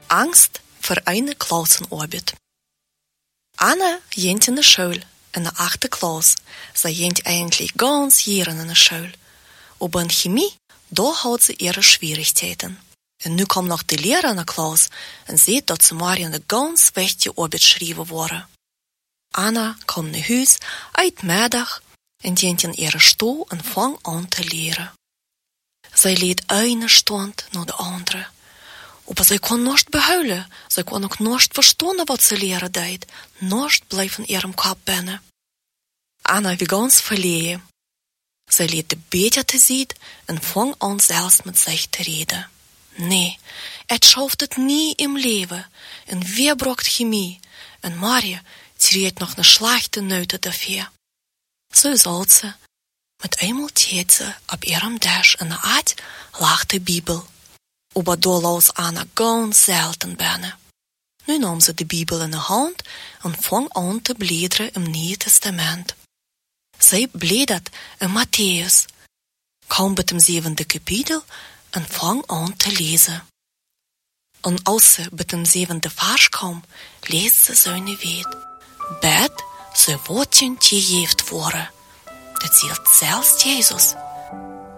Angst voor een klausenarbeit. Anna jent in de school, in de 8e klas. Ze jent eigentlich ganz jaren in de school. Aber in Chemie, da hat sie ihre Schwierigkeiten. Und nu kommt noch die Lehrer in de klas en sieht, dat ze maar in de ganz wichtige Arbeit schrijven worden. Anna kommt naar huis uit middag en jent in ihre stoel en vangt aan te leren. Zij leert eine stond naar de andere. Aber sie kann nicht behuilen, sie kann auch nicht verstehen, was sie leren deed. Nicht bleibt in ihrem Kopf binnen. Anna wie ganz verlegen. Sie leert de betete ziet en vangt an selbst mit sich te reden. Nee, het schafft het nie im Leben. En wie braucht Chemie? En Maria kriegt noch ne schlechte Note dafür. So soll sie. Mit einmal täte sie auf ihrem Tisch in der Art lag die Bibel. Aber da las Anna ganz selten binnen. Nu nam ze de Bibel in de hand en vang aan te bladeren im Nieuwe Testament. Zij bladert in Matthäus, kwam bij het 7e kapitel en vang aan te lezen. En als ze bij het 7e vers kwam, leest ze zijn weet. Bed, ze wordt je gegeven worden. Dat zegt zelfs Jezus.